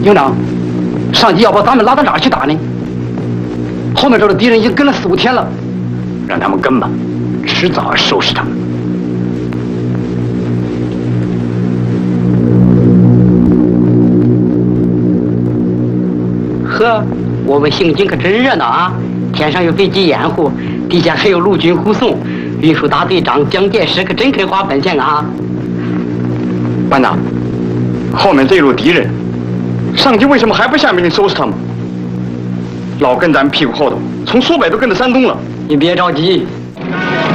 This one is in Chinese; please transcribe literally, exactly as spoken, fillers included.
营长，上级要把咱们拉到哪儿去打呢？后面这个敌人已经跟了四五天了， 让他们跟吧，迟早要收拾他们。 呵，我们行军可真热闹啊！天上有飞机掩护，地下还有陆军护送，运输大队长蒋介石可真肯花本钱啊！ 班长，后面这一路敌人，上级为什么还不下命令收拾他们？老跟咱们屁股后头，从苏北都跟到山东了。 你别着急，